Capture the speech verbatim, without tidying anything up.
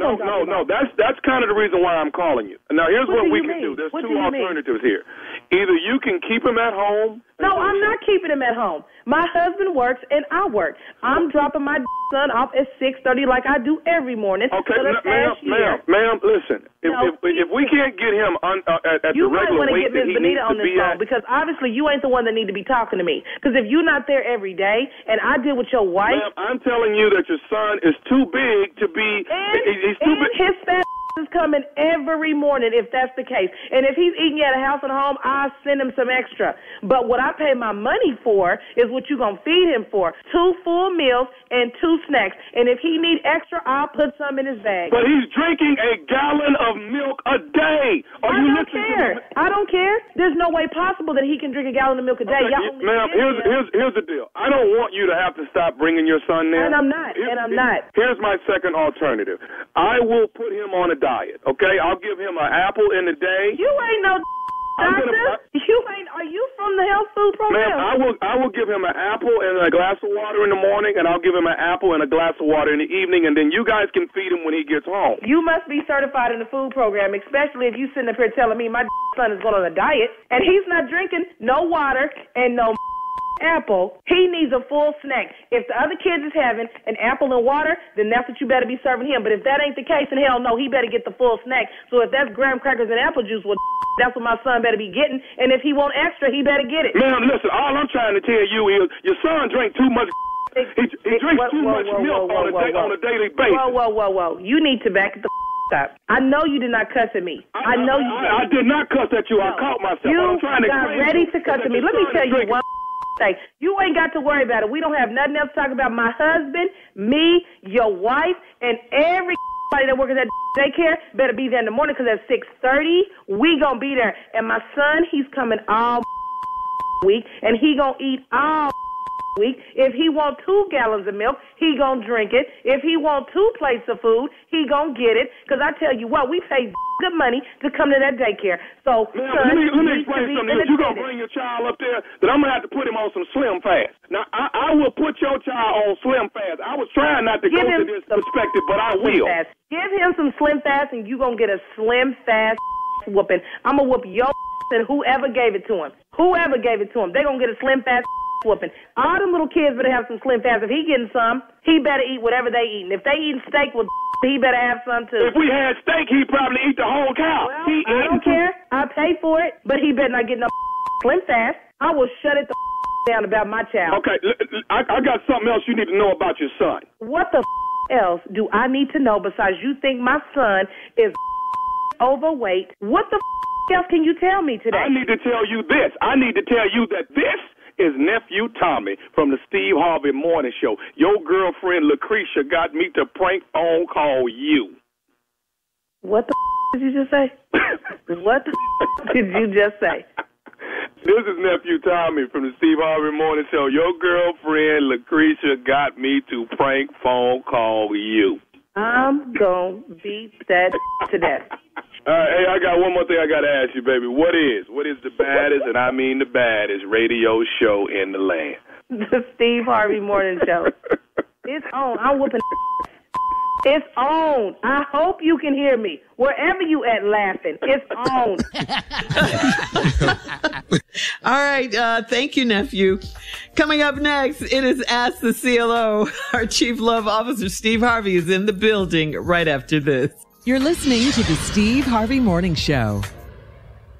no, no, no. That's that's kind of the reason why I'm calling you. Now, here's what, what we can do. There's what two do alternatives here. Either you can keep him at home. No, I'm not keeping him at home. My husband works and I work. I'm dropping my son off at six thirty like I do every morning. Okay, for the n- ma'am, ma'am, ma'am, listen. If, no, if, if we can't get him on, uh, at, at the regular weight that he needs on to this be phone at. Because obviously you ain't the one that need to be talking to me. Because if you're not there every day and I deal with your wife. Ma'am, I'm telling you that your son is too big to be. And, he's too and big. his fat is coming every morning if that's the case. And if he's eating at a house and home, I'll send him some extra. But what I pay my money for is what you're going to feed him for. Two full meals and two snacks. And if he need extra, I'll put some in his bag. But he's drinking a gallon of milk a day. Are I you don't care. I don't care. There's no way possible that he can drink a gallon of milk a day. Okay, Y'all ma'am, here's, here's, here's the deal. I don't want you to have to stop bringing your son there. And I'm not. Here's, and I'm not. Here's my second alternative. I will put him on a diet, okay? I'll give him an apple in a day. You ain't no doctor. Gonna, you ain't. Are you from the health food program? Ma'am, I will. I will give him an apple and a glass of water in the morning, and I'll give him an apple and a glass of water in the evening, and then you guys can feed him when he gets home. You must be certified in the food program, especially if you sitting up here telling me my son is going on a diet and he's not drinking no water and no apple. He needs a full snack. If the other kids is having an apple and water, then that's what you better be serving him. But if that ain't the case, then hell no, he better get the full snack. So if that's graham crackers and apple juice, well, that's what my son better be getting. And if he want extra, he better get it. Ma'am, listen, all I'm trying to tell you is your son drank too much. He, he drinks whoa, too whoa, much whoa, milk whoa, on, a whoa, day, whoa. on a daily basis. Whoa, whoa, whoa, whoa. You need to back the up. I know you did not cuss at me. I, I know you did. I, I did not cuss at you. No. I caught myself. You I'm trying to got ready to cuss at me. Let me tell you one thing. You ain't got to worry about it. We don't have nothing else to talk about. My husband, me, your wife, and everybody that works at daycare better be there in the morning because at six thirty, we going to be there. And my son, he's coming all week, and he going to eat all week. If he want two gallons of milk, he gonna drink it. If he want two plates of food, he gonna get it. Because I tell you what, we pay good money to come to that daycare. So, Ma'am, son, let me, let me you explain something. You're gonna bring your child up there, then I'm gonna have to put him on some Slim Fast. Now, I, I will put your child on Slim Fast. I was trying not to Give go him to this perspective, but I will. Fast. Give him some Slim Fast, and you gonna get a Slim Fast whooping. I'm gonna whoop your and whoever gave it to him. Whoever gave it to him, they gonna get a Slim Fast whooping. All them little kids better have some Slim Fast. If he getting some, he better eat whatever they eating. If they eating steak, well, he better have some too. If we had steak, he'd probably eat the whole cow. Well, he I don't care. I pay for it, but he better not get no Slim Fast. I will shut it the down about my child. Okay, I, I got something else you need to know about your son. What the else do I need to know besides you think my son is overweight? What the else can you tell me today? I need to tell you this. I need to tell you that this is Nephew Tommy from the Steve Harvey Morning Show. Your girlfriend Lucretia got me to prank phone call you. What the did you just say? What the did you just say? This is Nephew Tommy from the Steve Harvey Morning Show. Your girlfriend Lucretia got me to prank phone call you. I'm going to beat that to death. All right, hey, I got one more thing I got to ask you, baby. What is, what is the baddest, and I mean the baddest, radio show in the land? The Steve Harvey Morning Show. It's on. I'm whooping. It's on. I hope you can hear me. Wherever you at laughing, it's on. All right. Uh, thank you, nephew. Coming up next, it is Ask the C L O. Our Chief Love Officer, Steve Harvey, is in the building right after this. You're listening to the Steve Harvey Morning Show.